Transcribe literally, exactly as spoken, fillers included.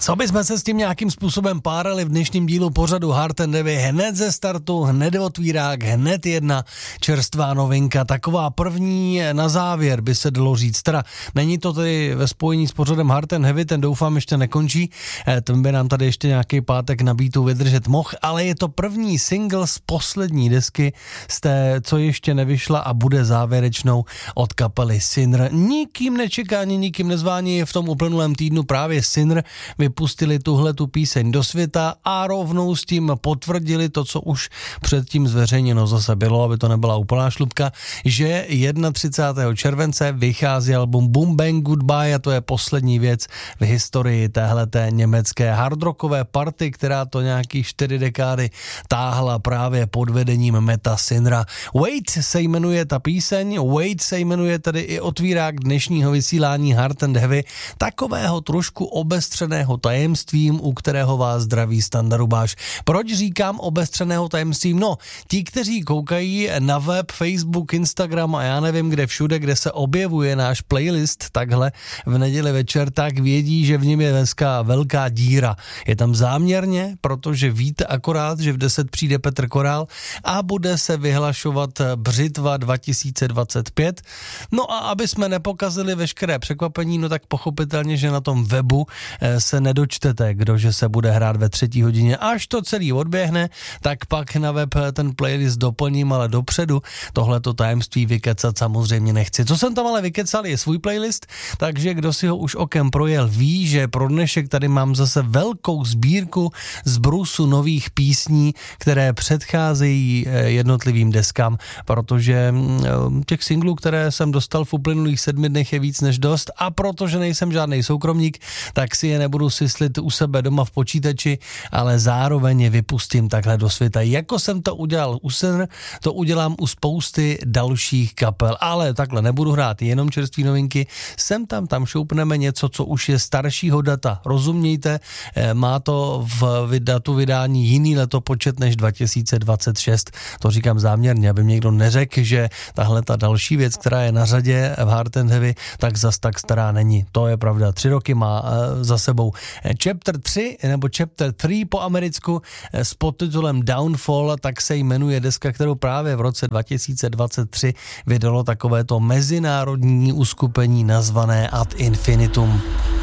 Co bychom se s tím nějakým způsobem párali v dnešním dílu pořadu Heart and Heavy hned ze startu, hned otvírák, hned jedna čerstvá novinka, taková první na závěr by se dalo říct. Teda není to tedy ve spojení s pořadem Heart and Heavy, ten doufám ještě nekončí, ten by nám tady ještě nějaký pátek na beatu vydržet mohl, ale je to první single z poslední desky, z té, co ještě nevyšla a bude závěrečnou od kapely Sinner. Nikým nečekání, nikým nezvání v tom uplynulém týdnu právě Sinner vypustili tuhle tu píseň do světa a rovnou s tím potvrdili to, co už předtím zveřejněno zase bylo, aby to nebyla úplná šlupka, že třicátého prvního července vychází album Boom Bang Goodbye a to je poslední věc v historii téhleté německé hardrockové party, která to nějaký čtyři dekády táhla právě pod vedením Metta Sinnera. Wait se jmenuje ta píseň, Wait se jmenuje tedy i otvírák dnešního vysílání Heart and Heavy, takového trošku obestřeného tajemstvím, u kterého vás zdraví Standa Rubáš. Proč říkám obestřeného tajemstvím? No, ti, kteří koukají na web, Facebook, Instagram a já nevím kde všude, kde se objevuje náš playlist takhle v neděli večer, tak vědí, že v něm je dneska velká díra. Je tam záměrně, protože víte akorát, že v deset přijde Petr Korál a bude se vyhlašovat Břitva dva tisíce dvacet pět. No a aby jsme nepokazili veškeré překvapení, no tak pochopitelně, že na tom webu se nedočtete, kdože se bude hrát ve třetí hodině. Až to celý odběhne, tak pak na web ten playlist doplním, ale dopředu tohleto tajemství vykecat samozřejmě nechci. Co jsem tam ale vykecal je svůj playlist, takže kdo si ho už okem projel, ví, že pro dnešek tady mám zase velkou sbírku z brusu nových písní, které předcházejí jednotlivým deskám, protože těch singlů, které jsem dostal v uplynulých sedmi dnech je víc než dost a protože nejsem žádný soukromník, tak si je nebudu syslit u sebe doma v počítači, ale zároveň je vypustím takhle do světa. Jako jsem to udělal u Sinner, to udělám u spousty dalších kapel, ale takhle nebudu hrát jenom čerství novinky, sem tam tam šoupneme něco, co už je staršího data. Rozumějte, má to v datu vydání jiný letopočet než dva tisíce dvacet šest. To říkám záměrně, aby mě někdo neřekl, že tahle ta další věc, která je na řadě v Heart and Heavy, tak zas tak stará není. To je pravda. Tři roky má za sebou. Chapter tři nebo Chapter tři po americku s podtitulem Downfall, tak se jmenuje deska, kterou právě v roce dva tisíce dvacet tři vydalo takovéto mezinárodní uskupení nazvané Ad Infinitum.